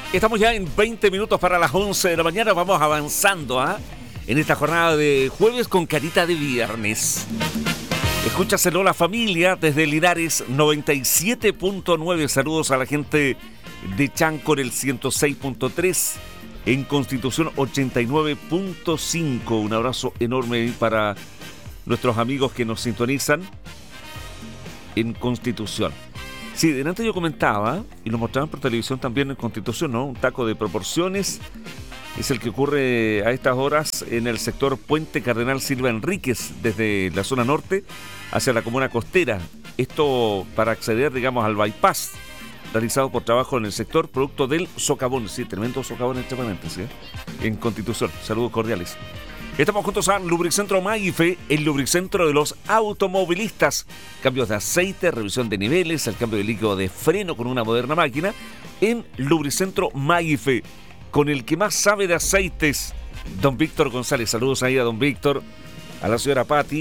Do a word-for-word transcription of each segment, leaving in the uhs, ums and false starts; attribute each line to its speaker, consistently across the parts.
Speaker 1: Estamos ya en veinte minutos para las once de la mañana. Vamos avanzando ¿ah? en esta jornada de jueves con carita de viernes. Escúchaselo la familia desde Linares noventa y siete punto nueve. Saludos a la gente de Chancor el ciento seis punto tres. En Constitución ochenta y nueve punto cinco. Un abrazo enorme para nuestros amigos que nos sintonizan en Constitución. Sí, delante yo comentaba, y lo mostraban por televisión también en Constitución, ¿no? Un taco de proporciones es el que ocurre a estas horas en el sector Puente Cardenal Silva Enríquez, desde la zona norte hacia la comuna costera. Esto para acceder, digamos, al bypass realizado por trabajo en el sector, producto del socavón. Sí, tremendo socavón entre paréntesis, ¿eh? En Constitución. Saludos cordiales. Estamos juntos a Lubricentro Maife, el lubricentro de los automovilistas. Cambios de aceite, revisión de niveles, el cambio de líquido de freno con una moderna máquina en Lubricentro Maife, con el que más sabe de aceites, don Víctor González. Saludos ahí a don Víctor, a la señora Patti,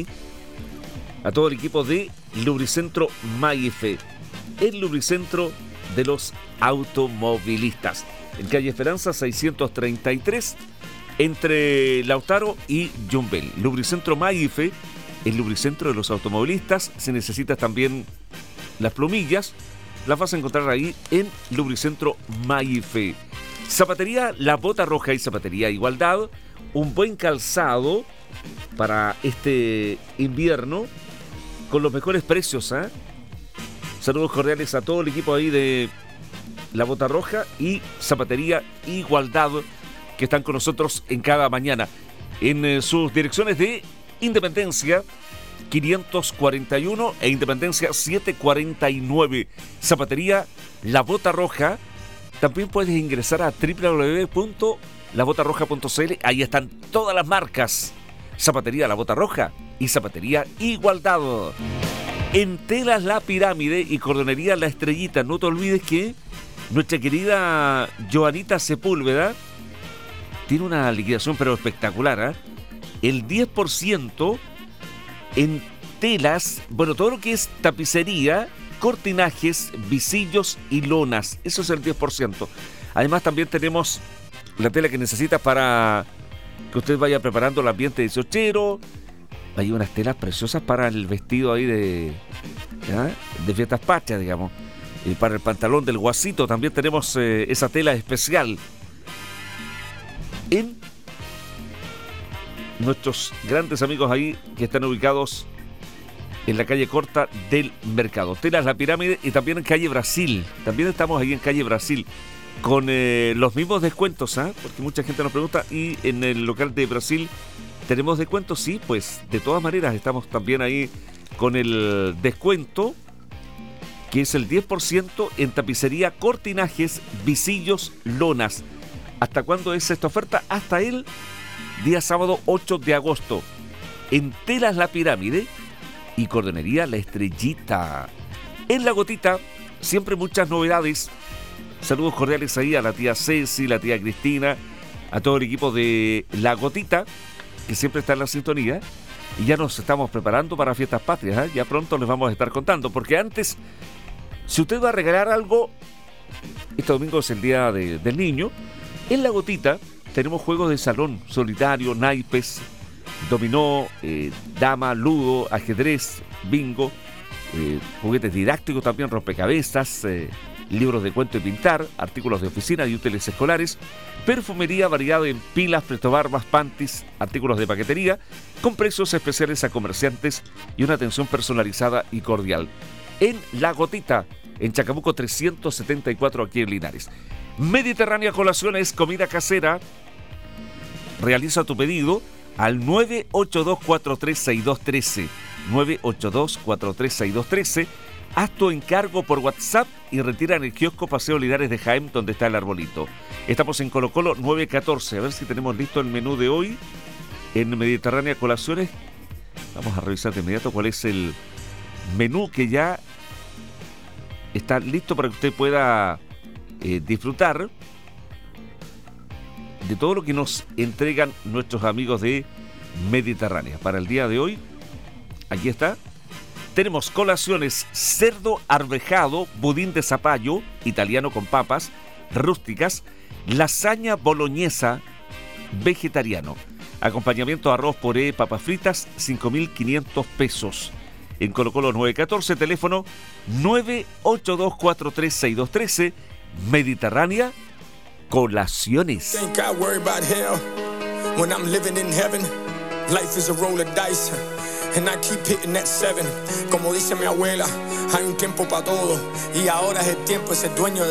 Speaker 1: a todo el equipo de Lubricentro Maife, el lubricentro de los automovilistas. En calle Esperanza seiscientos treinta y tres, entre Lautaro y Yumbel. Lubricentro Maife, el lubricentro de los automovilistas. Si necesitas también las plumillas, las vas a encontrar ahí en Lubricentro Maife. Zapatería La Bota Roja y Zapatería Igualdad, un buen calzado para este invierno con los mejores precios, ¿eh? Saludos cordiales a todo el equipo ahí de La Bota Roja y Zapatería Igualdad, que están con nosotros en cada mañana. En eh, sus direcciones de Independencia quinientos cuarenta y uno e Independencia setecientos cuarenta y nueve. Zapatería La Bota Roja. También puedes ingresar a doble u doble u doble u punto la bota roja punto c l. Ahí están todas las marcas. Zapatería La Bota Roja y Zapatería Igualdad. En Telas La Pirámide y Cordonería La Estrellita. No te olvides que nuestra querida Joanita Sepúlveda tiene una liquidación pero espectacular, ¿eh? El diez por ciento en telas, bueno, todo lo que es tapicería, cortinajes, visillos y lonas. Eso es el diez por ciento. Además también tenemos la tela que necesitas para que usted vaya preparando el ambiente dieciochero. Hay unas telas preciosas para el vestido ahí de, ¿ya? de fiestas patrias, digamos. Y para el pantalón del guasito también tenemos eh, esa tela especial. En nuestros grandes amigos ahí que están ubicados en la calle corta del mercado. Telas La Pirámide y también en calle Brasil. También estamos ahí en calle Brasil con eh, los mismos descuentos, ¿eh? Porque mucha gente nos pregunta, ¿y en el local de Brasil tenemos descuentos? Sí, pues de todas maneras estamos también ahí con el descuento que es el diez por ciento en tapicería, cortinajes, visillos, lonas. ¿Hasta cuándo es esta oferta? Hasta el día sábado ocho de agosto. En Telas La Pirámide y Cordonería La Estrellita. En La Gotita, siempre muchas novedades. Saludos cordiales ahí a la tía Ceci, la tía Cristina, a todo el equipo de La Gotita, que siempre está en la sintonía. Y ya nos estamos preparando para Fiestas Patrias, ¿eh? Ya pronto les vamos a estar contando, porque antes, si usted va a regalar algo, este domingo es el Día de, del Niño. En La Gotita tenemos juegos de salón, solitario, naipes, dominó, eh, dama, ludo, ajedrez, bingo, eh, juguetes didácticos también, rompecabezas, eh, libros de cuento y pintar, artículos de oficina y útiles escolares, perfumería variada en pilas, prestobarbas, panties, artículos de paquetería, con precios especiales a comerciantes y una atención personalizada y cordial. En La Gotita, en Chacabuco trescientos setenta y cuatro, aquí en Linares. Mediterránea Colaciones, comida casera. Realiza tu pedido al nueve ocho dos cuatro tres seis dos uno tres, nueve ocho dos cuatro tres seis dos uno tres. Haz tu encargo por WhatsApp y retira en el kiosco Paseo Linares de Jaén, donde está el arbolito. Estamos en Colo Colo nueve catorce. A ver si tenemos listo el menú de hoy en Mediterránea Colaciones. Vamos a revisar de inmediato cuál es el menú que ya está listo para que usted pueda eh, disfrutar de todo lo que nos entregan nuestros amigos de Mediterránea. Para el día de hoy, aquí está. Tenemos colaciones: cerdo arvejado, budín de zapallo, italiano con papas, rústicas, lasaña boloñesa vegetariano. Acompañamiento arroz, puré, papas fritas, cinco mil quinientos pesos. En Colo Colo nueve uno cuatro, teléfono nueve ocho dos cuatro tres seis dos uno tres. Mediterránea Colaciones.
Speaker 2: Life is a roll of dice, and I keep hitting that seven. Como dice mi abuela, hay un tiempo para todo, y ahora es el tiempo, es el dueño de